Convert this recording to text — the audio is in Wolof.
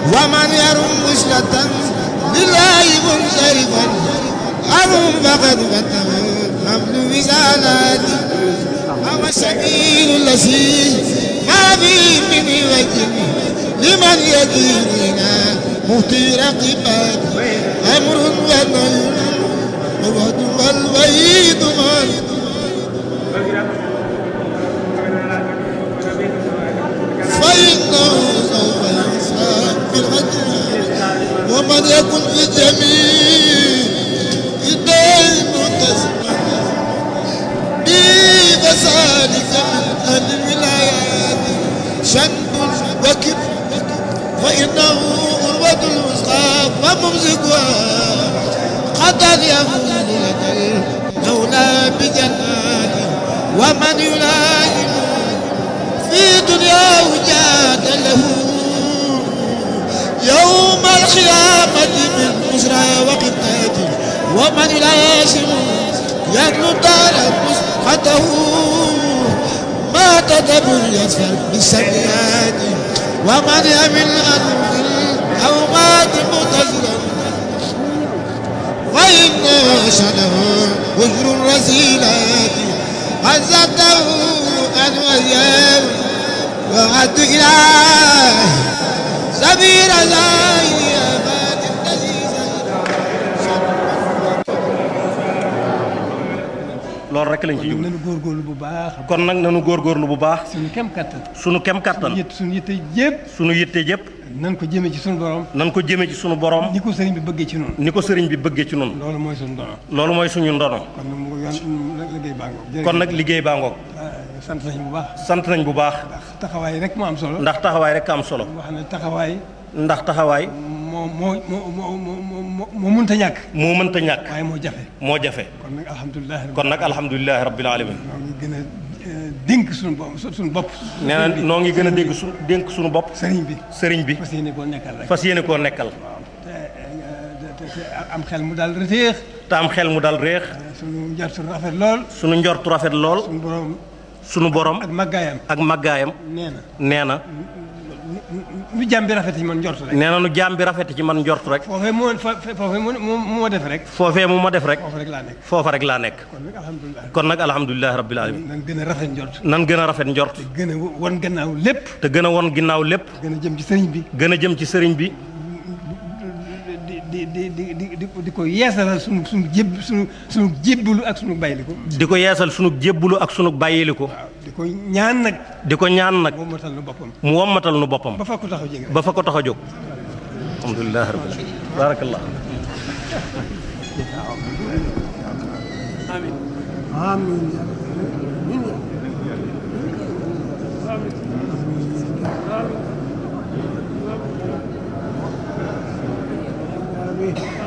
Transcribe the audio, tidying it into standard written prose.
ومن يرم وصلة لله منصرفا أرم فقد فتح حمل وزالاتي هو السبيل الذي ما فيه من وجه لمن يديننا مهتي رقبات أمر ونهي ووعد والوعيد فإنه سوف يحساب بالغدر ومن يكن في الجميع الدين متسمع به فذلك من أهل الولايات شنب وكب فإنه أروة الوثقى وممسكها قد يفوز لك المولى بجناته ومن يلائم في دنياه جاد له يوم القيامة من بشرى وقتاته ومن يلازم يدلو دار مسقطه ما تدبر يسفر بالسيئات ومن يمل أنه أو مات متزرا وإن شنه وجر الرسيلات عزته أن وياه وعد إله سبيل زاهي أباد loolu rek lañ ci jublu nañu góorgóorlu bu baax. kon nag nañu góorgóorlu bu baax. suñu kem kattan. suñu kem kattan. suñu yitte yëpp. suñu yitte yëpp. nan ko jëmee ci suñu borom. nan ko jëmee ci suñu borom. ni ko sëriñ bi bëggee ci noonu. ni ko sëriñ bi bëggee ci noonu. loolu mooy suñu ndono. loolu mooy suñu ndono. kon nag mu yoon liggéey baa ngoog. kon nag liggéey baa ngoog. sant nañ bu baax. sant nañ bu baax. ndax taxawaay rek moo am solo. ndax taxawaay rek am solo. wax ne taxawaay. ndax taxawaay. moo mënta ñàkk. moo mënta ñàkk. waaye moo jafe. moo jafe. kon nag alhamdulilah rabbil alamin. noo ngi gën a dénk suñu bopp. nee na noo ngi gën a dénk suñu bopp. sëriñ bi. fas yéene koo nekkal rek. fas yéene koo nekkal. te am xel mu daal réex. te am xel mu daal réex. suñu njortu rafet lool. suñu njortu rafet lool. suñu borom. ak màggaayam. nee na. nu jaam bi rafet ci man njort rek. nee na nu jaam bi rafet ci man njort rek. foofee mu ma def rek. foofee mu ma def rek. foofa rek laa nekk. foofa rek laa nekk. kon nag alhamdulilah rabbil alamin. nan gën a rafet njort. nan gën a rafet njort. te gën a won gannaaw lépp. te gën a won ginnaaw lépp. gën a jëm ci sëriñ bi. gën a jëm ci sëriñ bi. di ko yeesalal sunu jébbalu ak sunu bàyyiliku. di ko yeesal sunu jébbalu ak sunu bàyyiliku. di ko ñaan nag. mu wommatal nu boppam. mu wommatal nu boppam. ba fa ko tax a jóg. ba fa ko tax a jóg. alhamdulilah rabbil alamin. barakallah. amiin. amiin.